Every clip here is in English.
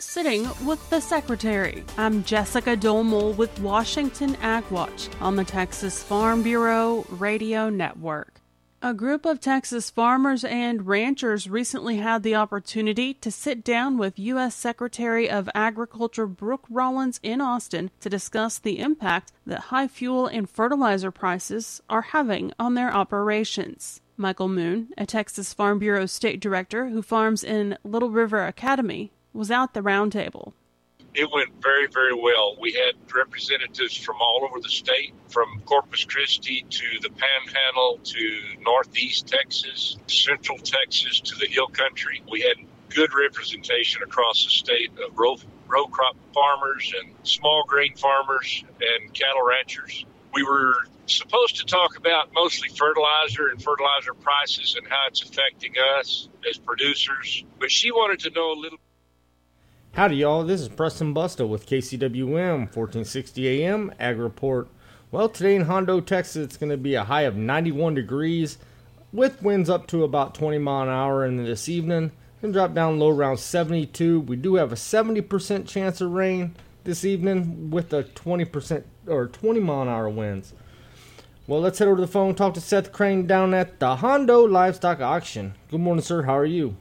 Sitting with the Secretary. I'm Jessica Domel with Washington Ag Watch on the Texas Farm Bureau Radio Network. A group of Texas farmers and ranchers recently had the opportunity to sit down with U.S. Secretary of Agriculture Brooke Rollins in Austin to discuss the impact that high fuel and fertilizer prices are having on their operations. Michael Moon, a Texas Farm Bureau state director who farms in Little River Academy, was at the roundtable. It went very, very well. We had representatives from all over the state, from Corpus Christi to the Panhandle to Northeast Texas, Central Texas to the Hill Country. We had good representation across the state of row crop farmers and small grain farmers and cattle ranchers. We were supposed to talk about mostly fertilizer and fertilizer prices and how it's affecting us as producers, but she wanted to know a little. Howdy, y'all. This is Preston Busto with KCWM 1460 AM Ag Report. Well, today in Hondo, Texas, it's going to be a high of 91 degrees with winds up to about 20 mile an hour. And this evening, it's going to drop down low around 72. We do have a 70% chance of rain this evening with a 20% or 20 mile an hour winds. Well, let's head over to the phone and talk to Seth Crane down at the Hondo Livestock Auction. Good morning, sir. How are you?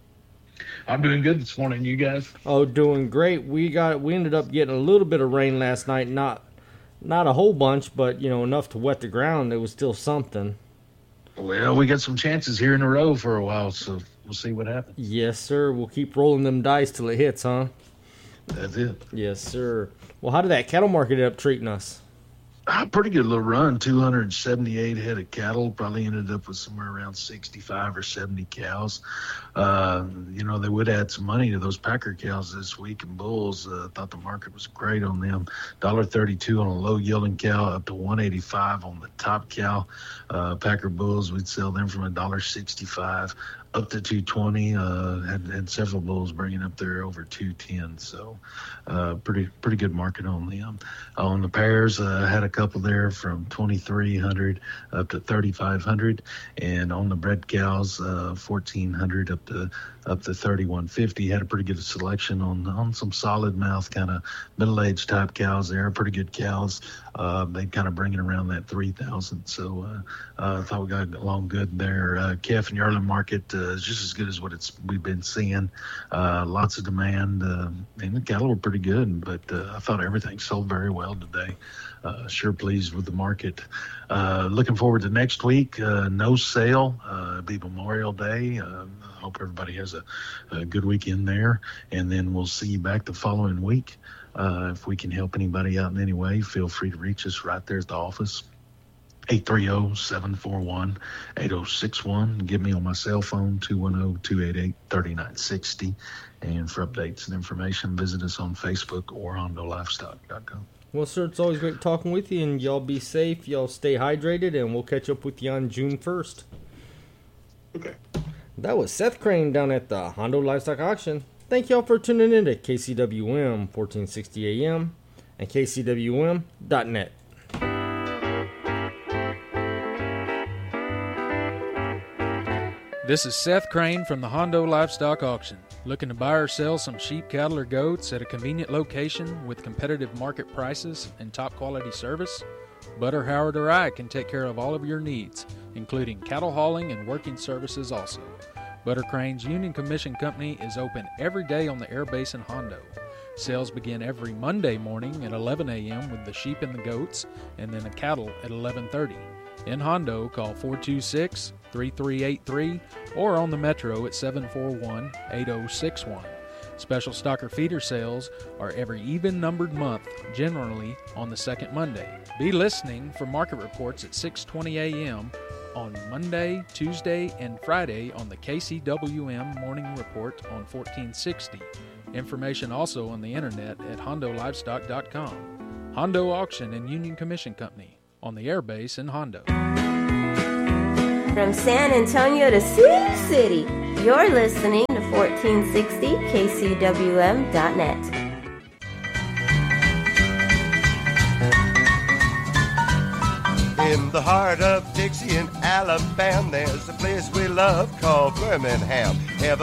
I'm doing good this morning. You guys? Oh, doing great. We ended up getting a little bit of rain last night. Not a whole bunch, but enough to wet the ground. It was still something. Well, we got some chances here in a row for a while, so we'll see what happens. Yes, sir. We'll keep rolling them dice till it hits, huh? That's it. Yes, sir. Well, how did that cattle market end up treating us? Pretty good little run. 278 head of cattle. Probably ended up with somewhere around 65 or 70 cows. They would add some money to those Packer cows this week, and bulls. Thought the market was great on them. $1.32 on a low yielding cow, up to $1.85 on the top cow. Packer bulls, we'd sell them from $1.65 up to $2.20. Had several bulls bringing up there over $2.10. So pretty good market on them. On the pairs, had a couple there from $2,300 up to $3,500, and on the bred cows, $1,400 up to $3,150. Had a pretty good selection on some solid mouth, kind of middle-aged type cows there. Pretty good cows. They kind of bring it around that 3,000. So I thought we got along good there. Calf and yearling market is just as good as what we've been seeing. Lots of demand, and the cattle were pretty good, but I thought everything sold very well today. Sure pleased with the market. Looking forward to next week. No sale. It'll be Memorial Day. Hope everybody has a good weekend there, and then we'll see you back the following week. If we can help anybody out in any way, feel free to reach us right there at the office. 830-741-8061. Get me on my cell phone, 210-288-3960. And for updates and information, visit us on Facebook or HondoLivestock.com. Well, sir, it's always great talking with you, and y'all be safe. Y'all stay hydrated, and we'll catch up with you on June 1st. Okay. That was Seth Crane down at the Hondo Livestock Auction. Thank y'all for tuning in to KCWM 1460 AM and KCWM.net. This is Seth Crane from the Hondo Livestock Auction. Looking to buy or sell some sheep, cattle, or goats at a convenient location with competitive market prices and top quality service? Butter, Howard, or I can take care of all of your needs, including cattle hauling and working services also. Butter Crane's Union Commission Company is open every day on the air base in Hondo. Sales begin every Monday morning at 11 a.m. with the sheep and the goats, and then the cattle at 11:30. In Hondo, call 426-3383 or on the Metro at 741-8061. Special stocker feeder sales are every even-numbered month, generally on the second Monday. Be listening for market reports at 6:20 a.m. on Monday, Tuesday, and Friday on the KCWM Morning Report on 1460. Information also on the internet at HondoLivestock.com. Hondo Auction and Union Commission Company on the airbase in Hondo. From San Antonio to Sioux City, you're listening to 1460 KCWM.net. In the heart of Dixie in Alabama, there's a place we love called Birmingham.